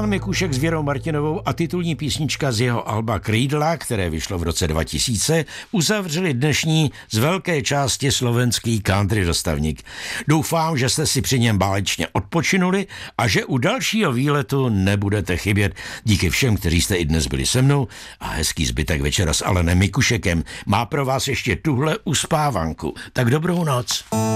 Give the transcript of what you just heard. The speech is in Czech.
Alan Mikušek s Věrou Martinovou a titulní písnička z jeho alba Krídla, které vyšlo v roce 2000, uzavřeli dnešní z velké části slovenský country dostavník. Doufám, že jste si při něm bálečně odpočinuli a že u dalšího výletu nebudete chybět. Díky všem, kteří jste i dnes byli se mnou a hezký zbytek večera s Alanem Mikušekem má pro vás ještě tuhle uspávanku. Tak dobrou noc.